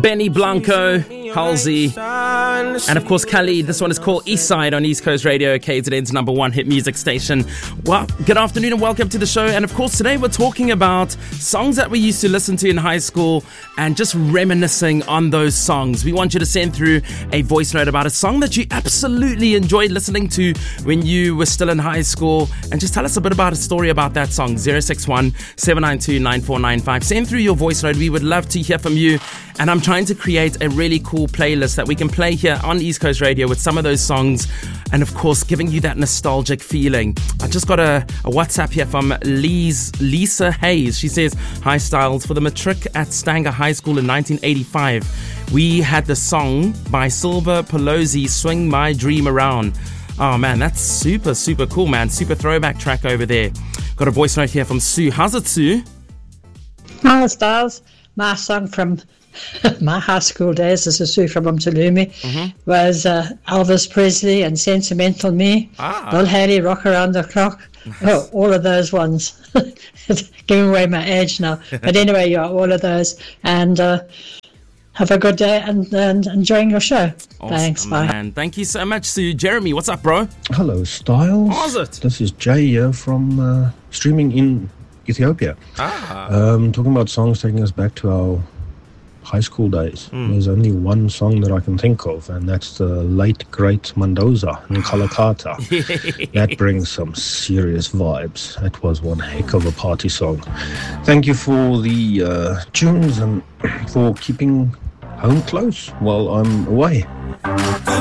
Benny Blanco, Halsey, and of course Khalid. This one is called Eastside on East Coast Radio, KZN's #1 hit music station. Well, good afternoon and welcome to the show. And of course today we're talking about songs that we used to listen to in high school and just reminiscing on those songs. We want you to send through a voice note about a song that you absolutely enjoyed listening to when you were still in high school, and just tell us a bit about a story about that song. 061 792 9495. Send through your voice note. We would love to hear from you. And I'm trying to create a really cool playlist that we can play here on East Coast Radio with some of those songs, and of course giving you that nostalgic feeling. I just got a WhatsApp here from Lisa Hayes. She says, "Hi Styles, for the matric at Stanger High School in 1985, we had the song by Silver Pelosi, Swing My Dream Around." Oh man, that's super, super cool, man. Super throwback track over there. Got a voice note here from Sue. How's it, Sue? Hi Styles. My song from my high school days, this is Sue from Umtalumi, was Elvis Presley and Sentimental Me, Bill Haley, Rock Around the Clock. Oh, all of those ones. Giving away my age now. But anyway, yeah, all of those. And have a good day and enjoying your show. Awesome, thanks, bye. Man. Thank you so much, Sue. Jeremy, what's up, bro? Hello, Styles. How's it? This is Jay here from streaming in Ethiopia. Talking about songs taking us back to our high school days. There's only one song that I can think of, and that's the late great Mendoza in Kalakata. That brings some serious vibes. That was one heck of a party song. Thank you for the tunes and for keeping home close while I'm away.